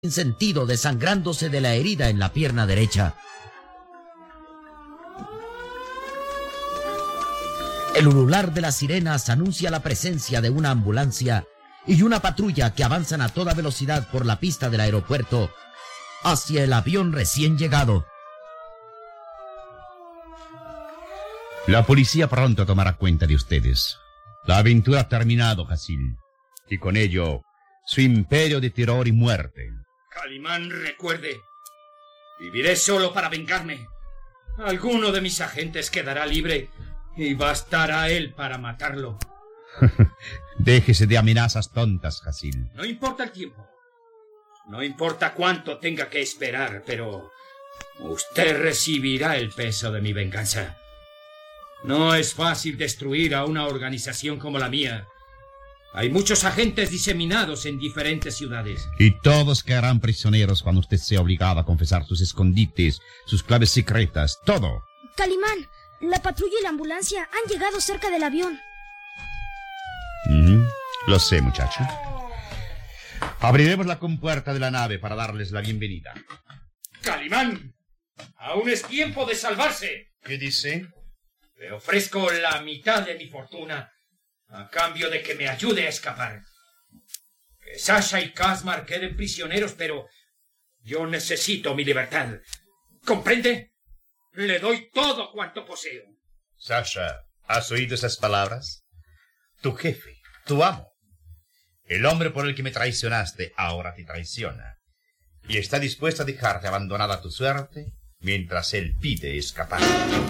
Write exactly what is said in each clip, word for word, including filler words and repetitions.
sin sentido, desangrándose de la herida en la pierna derecha. El ulular de las sirenas anuncia la presencia de una ambulancia y una patrulla que avanzan a toda velocidad por la pista del aeropuerto hacia el avión recién llegado. La policía pronto tomará cuenta de ustedes. La aventura ha terminado, Hasil, y con ello su imperio de terror y muerte. Calimán, recuerde, viviré solo para vengarme. Alguno de mis agentes quedará libre y bastará él para matarlo. Déjese de amenazas tontas, Hasil. No importa el tiempo. No importa cuánto tenga que esperar, pero usted recibirá el peso de mi venganza. No es fácil destruir a una organización como la mía. Hay muchos agentes diseminados en diferentes ciudades. Y todos quedarán prisioneros cuando usted sea obligado a confesar sus escondites, sus claves secretas, todo. Calimán, la patrulla y la ambulancia han llegado cerca del avión. Mm, lo sé, muchacho. Abriremos la compuerta de la nave para darles la bienvenida. ¡Calimán! ¡Aún es tiempo de salvarse! ¿Qué dice? Le ofrezco la mitad de mi fortuna a cambio de que me ayude a escapar. Que Sasha y Kazmar queden prisioneros, pero yo necesito mi libertad. ¿Comprende? Le doy todo cuanto poseo. Sasha, ¿has oído esas palabras? Tu jefe, tu amo, el hombre por el que me traicionaste, ahora te traiciona. Y está dispuesto a dejarte abandonada a tu suerte mientras él pide escapar.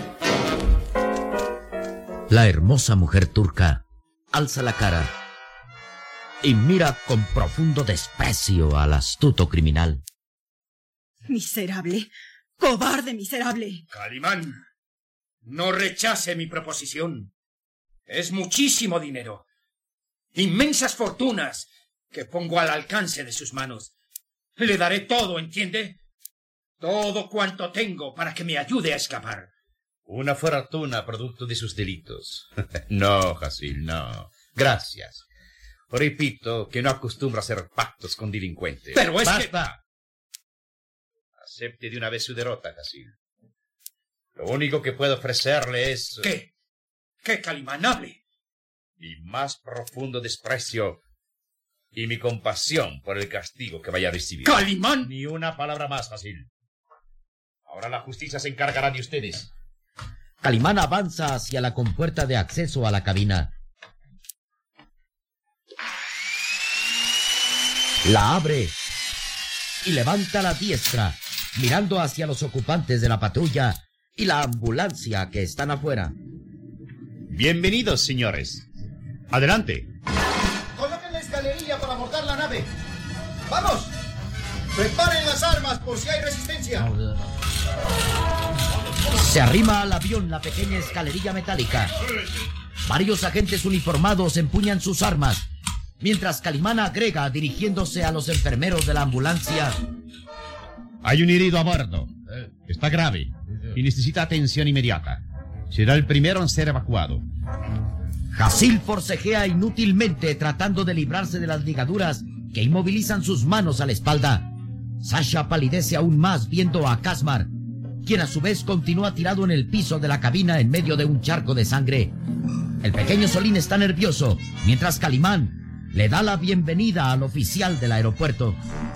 La hermosa mujer turca alza la cara y mira con profundo desprecio al astuto criminal. Miserable, cobarde miserable. Calimán, no rechace mi proposición. Es muchísimo dinero, inmensas fortunas que pongo al alcance de sus manos. Le daré todo, ¿entiende? Todo cuanto tengo para que me ayude a escapar. Una fortuna producto de sus delitos. No, Hasil, no. Gracias. Repito que no acostumbro a hacer pactos con delincuentes. Pero es ¡Basta! Que... Acepte de una vez su derrota, Hasil. Lo único que puedo ofrecerle es... ¿Qué? ¿Qué, Calimán? Hable. Mi más profundo desprecio y mi compasión por el castigo que vaya a recibir. ¡Calimán! Ni una palabra más, Hasil. Ahora la justicia se encargará de ustedes. Calimán avanza hacia la compuerta de acceso a la cabina. La abre y levanta la diestra, mirando hacia los ocupantes de la patrulla y la ambulancia que están afuera. Bienvenidos, señores. Adelante. Coloquen la escalerilla para abordar la nave. ¡Vamos! ¡Preparen las armas por si hay resistencia! Se arrima al avión la pequeña escalerilla metálica. Varios agentes uniformados empuñan sus armas, mientras Calimán agrega, dirigiéndose a los enfermeros de la ambulancia: Hay un herido a bordo. Está grave y necesita atención inmediata. Será el primero en ser evacuado. Hasil forcejea inútilmente tratando de librarse de las ligaduras que inmovilizan sus manos a la espalda. Sasha palidece aún más viendo a Kazmar, quien a su vez continúa tirado en el piso de la cabina en medio de un charco de sangre. El pequeño Solín está nervioso, mientras Calimán le da la bienvenida al oficial del aeropuerto.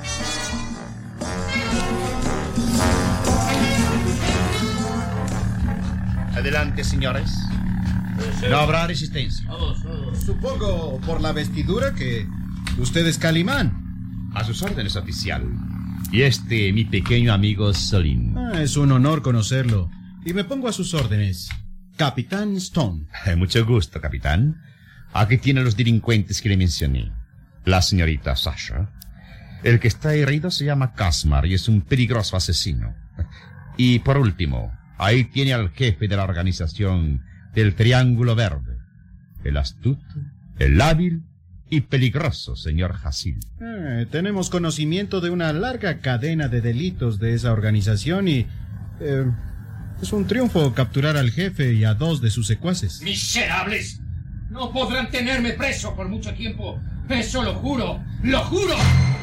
Adelante, señores. No habrá resistencia. Supongo por la vestidura que usted es Calimán. A sus órdenes, oficial. Y este, mi pequeño amigo Solín. Ah, es un honor conocerlo. Y me pongo a sus órdenes. Capitán Stone. Mucho gusto, capitán. Aquí tiene los delincuentes que le mencioné. La señorita Sasha. El que está herido se llama Kazmar y es un peligroso asesino. Y por último, ahí tiene al jefe de la organización del Triángulo Verde. El astuto, el hábil y peligroso señor Hasil. Eh, tenemos conocimiento de una larga cadena de delitos de esa organización y... Eh, es un triunfo capturar al jefe y a dos de sus secuaces. ¡Miserables! No podrán tenerme preso por mucho tiempo. Eso lo juro, lo juro.